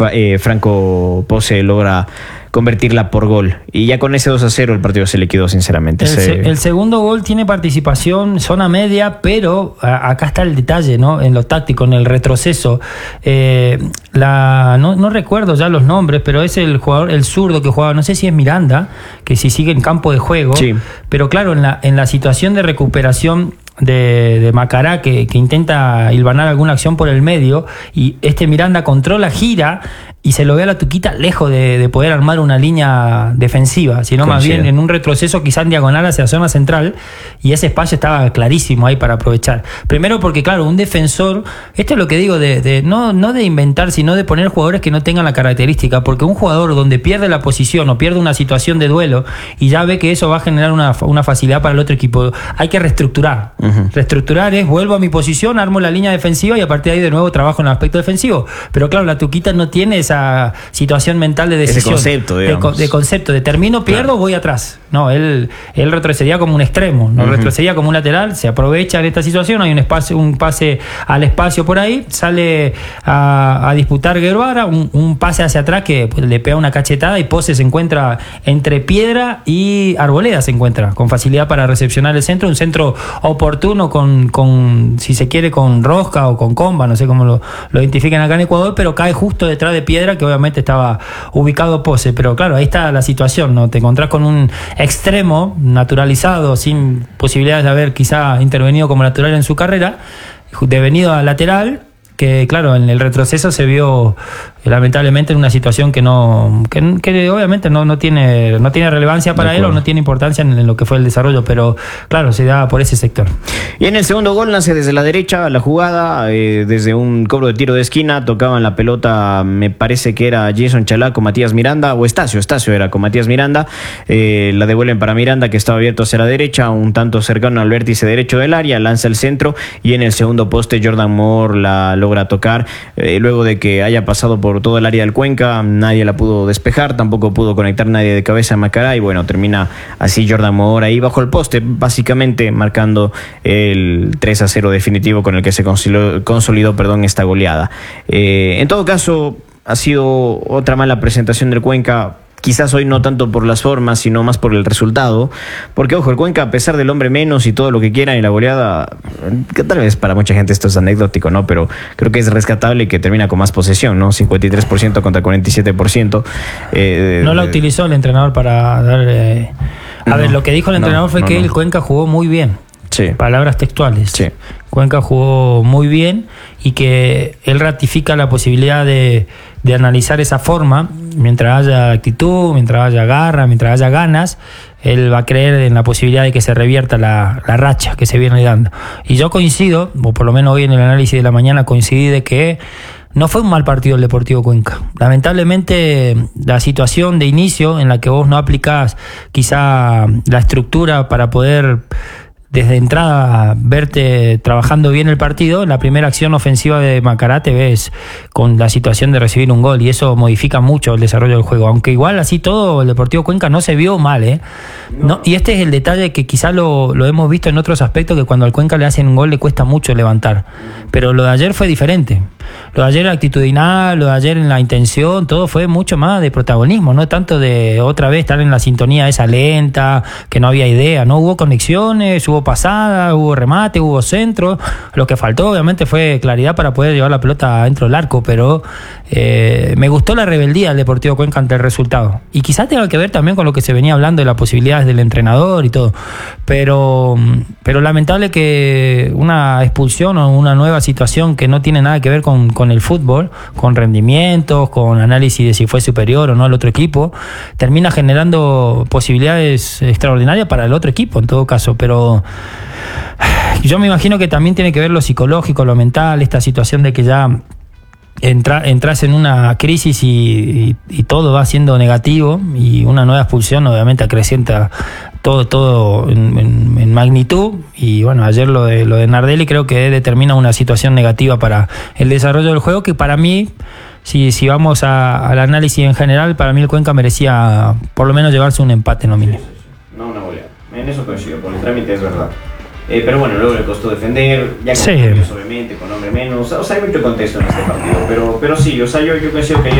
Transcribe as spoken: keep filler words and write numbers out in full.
eh, Franco Pose logra convertirla por gol. Y ya con ese dos a cero el partido se liquidó, sinceramente. El, se... se, el segundo gol tiene participación, zona media, pero a, acá está el detalle, ¿no? En lo táctico, en el retroceso. Eh, la, no, no recuerdo ya los nombres, pero es el jugador, el zurdo que jugaba, no sé si es Miranda, que si sigue en campo de juego. Sí. Pero claro, en la, en la situación de recuperación de, de Macará, que, que intenta hilvanar alguna acción por el medio, y este Miranda controla, gira y se lo ve a la Tuquita lejos de, de poder armar una línea defensiva, sino más bien en un retroceso quizá en diagonal hacia la zona central, y ese espacio estaba clarísimo ahí para aprovechar. Primero porque, claro, un defensor, esto es lo que digo, de, de no, no de inventar, sino de poner jugadores que no tengan la característica, porque un jugador donde pierde la posición o pierde una situación de duelo y ya ve que eso va a generar una, una facilidad para el otro equipo, hay que reestructurar. Uh-huh. Reestructurar es, vuelvo a mi posición, armo la línea defensiva y a partir de ahí de nuevo trabajo en el aspecto defensivo. Pero claro, la Tuquita no tiene esa situación mental de decisión. Ese concepto, digamos. De, de concepto, de termino, pierdo, claro, voy atrás. No, él, él retrocedía como un extremo, no uh-huh. retrocedía como un lateral, se aprovecha de esta situación, hay un espacio, un pase al espacio por ahí, sale a, a disputar Guevara, un, un pase hacia atrás que pues, le pega una cachetada y Pose se encuentra entre Piedra y Arboleda, se encuentra con facilidad para recepcionar el centro, un centro oportuno con, con si se quiere, con rosca o con comba, no sé cómo lo, lo identifican acá en Ecuador, pero cae justo detrás de Piedra, que obviamente estaba ubicado Pose, pero claro, ahí está la situación, ¿no? Te encontrás con un extremo naturalizado, sin posibilidades de haber quizá intervenido como lateral en su carrera, devenido a lateral, que claro, en el retroceso se vio lamentablemente en una situación que no que, que obviamente no, no tiene no tiene relevancia para él o no tiene importancia en, en lo que fue el desarrollo, pero claro, se da por ese sector. Y en el segundo gol nace desde la derecha la jugada, eh, desde un cobro de tiro de esquina, tocaban la pelota, me parece que era Jason Chalá con Matías Miranda, o Estacio, Estacio era con Matías Miranda, eh, la devuelven para Miranda, que estaba abierto hacia la derecha, un tanto cercano al vértice derecho del área, lanza el centro y en el segundo poste Jordan Moore la logra tocar, eh, luego de que haya pasado por todo el área del Cuenca, nadie la pudo despejar, tampoco pudo conectar nadie de cabeza a Macará, y bueno, termina así Jordan Moore ahí bajo el poste, básicamente marcando el tres a cero definitivo con el que se consolidó, consolidó perdón, esta goleada. Eh, en todo caso, ha sido otra mala presentación del Cuenca. Quizás hoy no tanto por las formas, sino más por el resultado. Porque, ojo, el Cuenca, a pesar del hombre menos y todo lo que quieran y la goleada, que tal vez para mucha gente esto es anecdótico, ¿no? Pero creo que es rescatable que termina con más posesión, ¿no? cincuenta y tres por ciento contra cuarenta y siete por ciento. Eh, no la utilizó el entrenador para dar... Eh... A no, ver, lo que dijo el entrenador no, fue no, que no. el Cuenca jugó muy bien. Sí. Palabras textuales. Sí. Cuenca jugó muy bien y que él ratifica la posibilidad de, de analizar esa forma. Mientras haya actitud, mientras haya garra, mientras haya ganas, él va a creer en la posibilidad de que se revierta la, la racha que se viene dando. Y yo coincido, o por lo menos hoy en el análisis de la mañana coincidí de que no fue un mal partido el Deportivo Cuenca. Lamentablemente la situación de inicio en la que vos no aplicás quizá la estructura para poder desde entrada verte trabajando bien el partido, la primera acción ofensiva de Macará te ves con la situación de recibir un gol y eso modifica mucho el desarrollo del juego, aunque igual así todo el Deportivo Cuenca no se vio mal, ¿eh? No, y este es el detalle que quizá lo, lo hemos visto en otros aspectos, que cuando al Cuenca le hacen un gol le cuesta mucho levantar, pero lo de ayer fue diferente. Lo de ayer actitudinal, lo de ayer en la intención, todo fue mucho más de protagonismo, no tanto de otra vez estar en la sintonía esa lenta, que no había idea, no hubo conexiones, hubo pasada, hubo remate, hubo centro. Lo que faltó obviamente fue claridad para poder llevar la pelota dentro del arco, pero eh, me gustó la rebeldía del Deportivo Cuenca ante el resultado, y quizás tenga que ver también con lo que se venía hablando de las posibilidades del entrenador y todo, pero, pero lamentable que una expulsión o una nueva situación que no tiene nada que ver con, con el fútbol, con rendimientos, con análisis de si fue superior o no al otro equipo, termina generando posibilidades extraordinarias para el otro equipo en todo caso, pero yo me imagino que también tiene que ver lo psicológico, lo mental, esta situación de que ya entra, entras en una crisis y, y, y todo va siendo negativo, y una nueva expulsión obviamente acrecienta todo todo en, en, en magnitud, y bueno, ayer lo de lo de Nardelli creo que determina una situación negativa para el desarrollo del juego, que para mí, si, si vamos a, al análisis en general, para mí el Cuenca merecía por lo menos llevarse un empate, no mínimo. No una goleada. En eso coincido, por el trámite es verdad. Eh, pero bueno, luego le costó defender, ya con sí. cambios, obviamente, con hombre menos. O sea, hay mucho contexto en este partido. Pero, pero sí, o sea, yo, yo coincido que